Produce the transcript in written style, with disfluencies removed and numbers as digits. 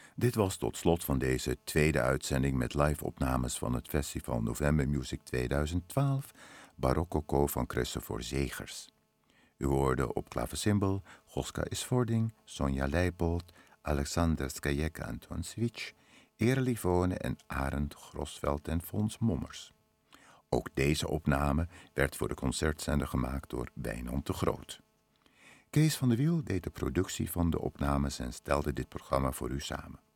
Dit was tot slot van deze tweede uitzending met live-opnames van het festival November Music 2012, Barokoko van Christopher Zegers. U hoorde op klavecimbal Goska Isvording, Sonja Leibold, Alexander Skajeka-Anton Switch, Ereli Vone en Arend Grosveld en Fons Mommers. Ook deze opname werd voor de concertzender gemaakt door Wijnand de Groot. Kees van de Wiel deed de productie van de opnames en stelde dit programma voor u samen.